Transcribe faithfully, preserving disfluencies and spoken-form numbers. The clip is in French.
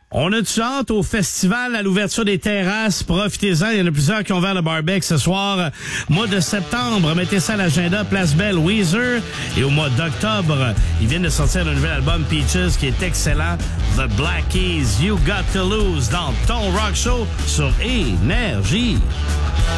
On a-tu hâte au festival, à l'ouverture des terrasses? Profitez-en, il y en a plusieurs qui ont ouvert le barbecue ce soir. Mois de septembre, mettez ça à l'agenda, Place Belle, Weezer. Et au mois d'octobre, ils viennent de sortir un nouvel album, Peaches, qui est excellent. The Black Keys, You Got to Lose, dans ton rock show sur Énergie.